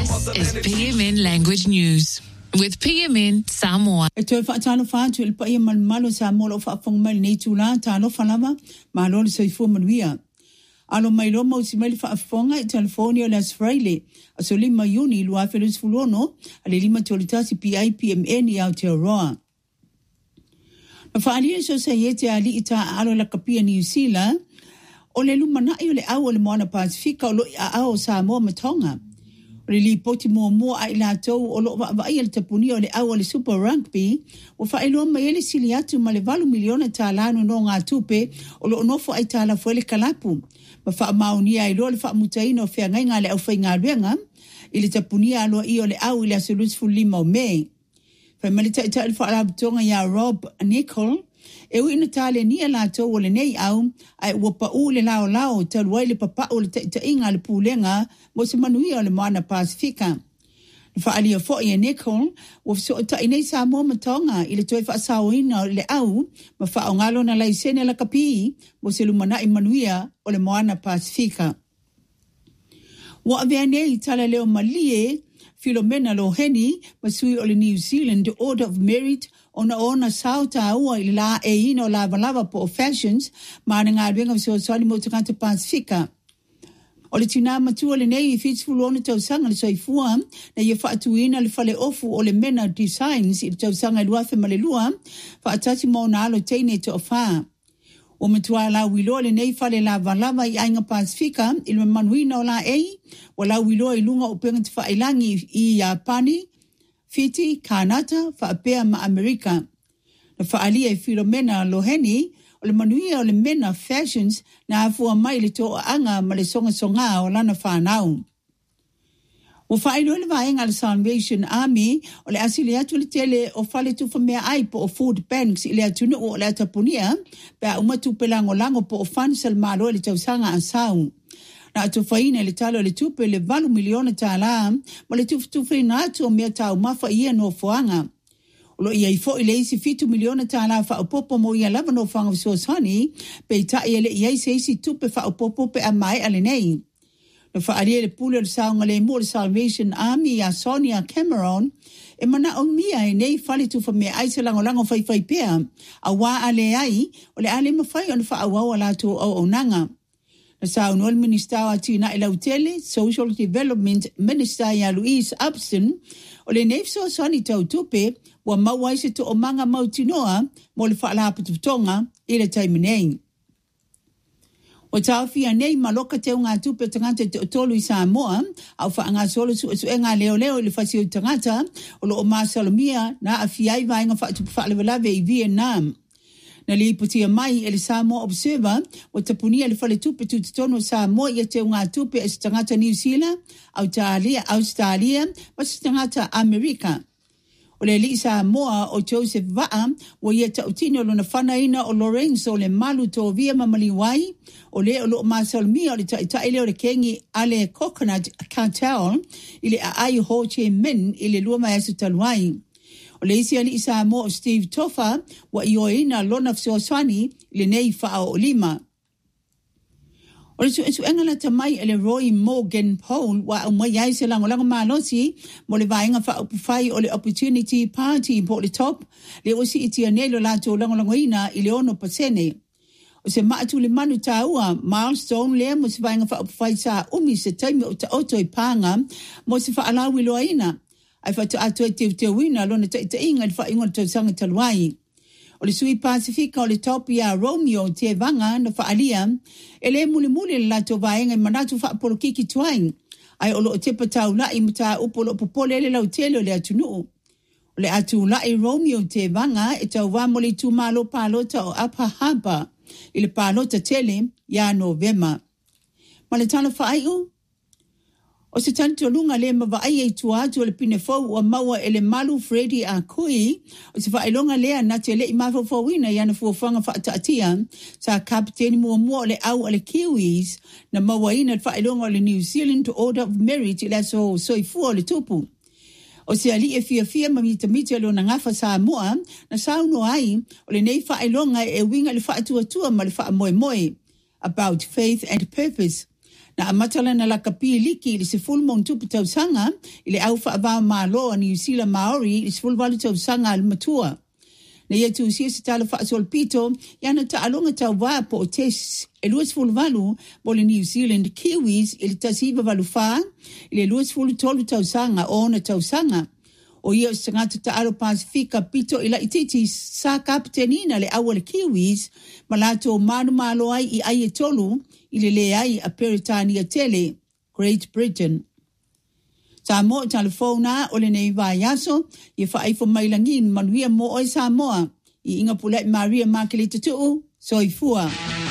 This is PMN Language News with PMN Samoa. E toi whaatano whaatu il paia malo Samoa lo whaafong mai nei tūla tāno whanama malo le soifua manuia. Alo mai lo mau si mai le whaafonga i California le Australia. Aso 5 Juni lua felus fulono ale 5 tolitasi PIPMN i Aotearoa. Na whaalia so sa iete ali i ta alo la kapia New Zealand o le lumanai o le au o le moana Pasifika o lo i a ao Samoa matonga. O le li poti mua ai lātou o lo vai al tapuni o le au o le Super Rugby o whaeloa mai ele sili atu ma le 8 miliona tālano no ngā tupe o lo onofo ai tāla fuele kalapu. Ma wha maunia ai lo le wha mutaina o whea ngai ngā le au whai ngā ruenga i le tapuni alo i o le au i le asolus fulima o mei. Whai malita i ta il wha alabutonga ia Rob Nicol e ui na tale ni ala tō o le nei au, ai ua pa u le lao taluai le papa o le ta inga le pūlenga mo se manuia o le moana Pasifika. Na whaalia fo i a Nicol, ua so ta inei Samoa matonga i le toi whaasao ina o le au, ma whao ngalo na lai sene la kapi, mo se lumana i manuia o le moana Pasifika. Ua avea nei tala leo malie, Philomena Loheni, masui o le New Zealand Order of Merit, ona sauta ua i la e ino lava po fashions, ma na ngā ruenga so soli mo takanta Pasifika. O le tina matua le nei i fitsfulu ona tausanga le soifua, na ia whaatuina le fale ofu o le Mena Designs i le tausanga i luafe malelua, whaatati mo na alo teine to ofa. O matua la wilo le nei fale lava i ainga Pasifika, i le manuina o la ei, o la wilo i lunga o penga te whaelangi i Japani, Fiti, Kanata, whaapea ma Amerika. Na whaalia i Philomena Loheni, o le manuia o le Mena Fashions, na afua mai le tō anga ma le songa o lana whanau. O whaelo le vaenga le Salvation Army, o le asili atu le tele o whale tu whamea ai po o food banks i le atunu o le atapunia, pea umatu pelango po o whansal malo le tausanga asau. Na atu whaina le talo le tupe le 8 miliona tāla, ma le tufutufe na atu o mea tau mafa ia no fuanga. O lo ia i fo i le isi 7 miliona tāla wha upopo mo ia lava no fuanga visosani, pe i ta ia le ia se isi tupe wha upopo pe a mai ale nei. Na whaaria le pule le saunga le mo le Salvation Army a Sonia Cameron, e mana o mia e nei whale tu whamea aise lango whai pea, a wā ale ai, o le ale mawhai on wha awawa lato o nanga. Na saunga le Minister a tina i lautele, Social Development Minister ia Louise Upston, o le neifso sani tau tupe, wa mawai se to o manga mautinoa, mo le whaalapututonga, i le taiminei. O tawhia nei maloka teo ngā tupe tangata te otolu i Samoa, au whaanga solo su e ngā leo i le whasi o tangata, o lo o Masalomia na a fiai vainga whaatupu whaalewalawe i Vietnam. Na li putia mai e le Samoa Observer, o tapunia le whale tupe tutitono Samoa i teo ngā tupe e tangata New Zealand, Australia, mas tangata Amerika. O le li Samoa o Joseph Va'a, o ia tautino lo na whanaina o Lorenzo le malu tō via mamaliwai, o le o lo Masalmia o le taile o le kengi ale Coconut Cartel, i le a ai Ho Chi Minh i le lua mai asu taluai. O le isi ali Samoa o Steve Toffa, wa i oina lona fsoswani i le nei wha o lima. O le su engala tamai ele Roy Morgan Paul wa umai ai se lango malosi mo le vaenga whaupufai o le Opportunity Party po le top le osi iti anelo lato lango ina i le ono pasene. O se maatu le manu taua milestone le mo se vaenga whaupufai sa se taimi o ta oto i panga mo se whaalawi loa ina. Ai whatu atu e te wina lona ta inga le whaingo le tausanga taluai. O le sui Pasifika o le topia Romeo te vanga na whaalia, e le muli le lato vaenga i manatu whaapolokiki tuaing, ai o lo o tepa tau lai mta upolo popole le lau tele o le atunu. O le atu lai Romeo te vanga e tau wamoli tu malo palota o Upper Harbour, i le palota tele ya Novema. Ma le tala whaaiu? O se tanto lunga le mawai e tuatu o le pinefou o maua ele malu Freddy a kui, o se whaelonga lea na te le i mawhawhawina i ana fuafanga whaataatia sa kapiteni mua o le au o le Kiwis na maua ina whaelonga o le New Zealand Order of Merit i la soifua o le tupu. O se ali e fia mamita lo na ngafa Samoa na sauno ai o le nei whaelonga e winga le whaatuatua ma le whaamoe about faith and purpose. Na amatala na lakapi liki ili se fulmon tupu tausanga ili au whaava māloa ni Usila Maori ili se fulvalu tausanga al matua. Na yetu usia se tala whaasol pito yana taalonga tau wapo o tes e luas fulvalu bole New Zealand Kiwis ili tasiva valu faa ili luas fulu tolu tausanga o na tausanga. O ia sangata taalo Pasifika pito ila ititi sa kaptenina le awale Kiwis malato manu malo ai I aie tolu ili le ai a Peritania tele Great Britain. Samoa telefona o le nei vaiaso i whaifo mailangin manuia mo oi Samoa I inga pulai Maria Makelita tuu soifua.